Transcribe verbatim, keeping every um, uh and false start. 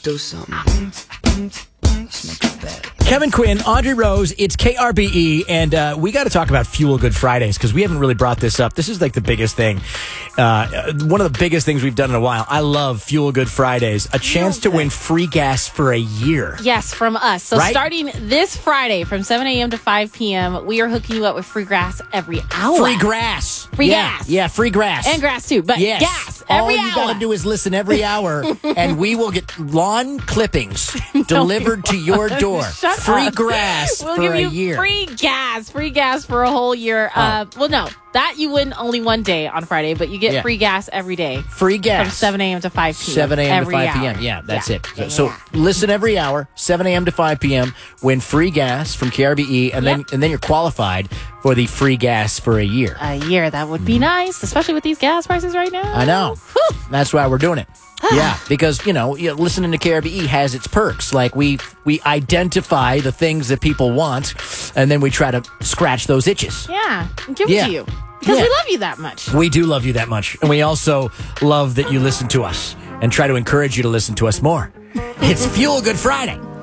do something. Let's make a bet. Kevin Quinn, Audrey Rose, it's K R B E, and uh, we got to talk about Fuel Good Fridays because we haven't really brought this up. This is like the biggest thing. Uh, one of the biggest things we've done in a while. I love Fuel Good Fridays. A chance to win free gas for a year. Yes, from us. So Right? starting this Friday from seven a.m. to five p.m., we are hooking you up with free grass every hour. Free grass. Free yeah. gas. Yeah, free grass. And grass too, but Yes. gas every All hour. you got to do is listen every hour, and we will get lawn clippings delivered to your door. Shut Free up. grass We'll for give a you year. free gas, free gas for a whole year. Oh. Uh, well, no, that you win only one day on Friday, but you get Yeah. free gas every day Free gas. from seven a.m. to five p.m. seven a.m. to every five hour. p.m. Yeah, that's Yeah. it. Yeah, So yeah. listen every hour, seven a.m. to five p.m. Win free gas from K R B E, and then Yep. and then you're qualified for the free gas for a year. A year, that would be nice, especially with these gas prices right now. I know. Whew. That's why we're doing it. Yeah, because you know, you know, listening to K R B E has its perks. Like we we identify the things that people want, and then we try to scratch those itches. Yeah, and give Yeah. it to you because Yeah. we love you that much. We do love you that much, and we also love that you listen to us and try to encourage you to listen to us more. It's Fuel Good Friday.